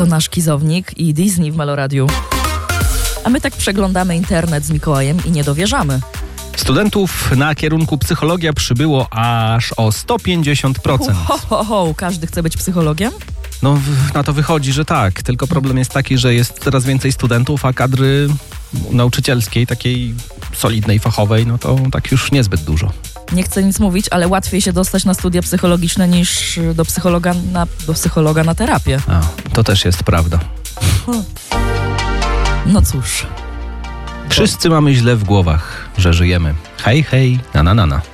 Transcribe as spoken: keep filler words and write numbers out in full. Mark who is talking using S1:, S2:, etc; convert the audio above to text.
S1: To nasz kizownik i Disney w Meloradiu. A my tak przeglądamy internet z Mikołajem i nie dowierzamy.
S2: Studentów na kierunku psychologia przybyło aż o sto pięćdziesiąt procent.
S1: Ho, ho, ho. Każdy chce być psychologiem?
S2: No na to wychodzi, że tak. Tylko problem jest taki, że jest coraz więcej studentów, a kadry nauczycielskiej, takiej solidnej, fachowej, no to tak już niezbyt dużo.
S1: Nie chcę nic mówić, ale łatwiej się dostać na studia psychologiczne niż do psychologa na, do psychologa na terapię.
S2: A, to też jest prawda.
S1: No cóż.
S2: Wszyscy mamy źle w głowach, że żyjemy. Hej, hej, na na na na.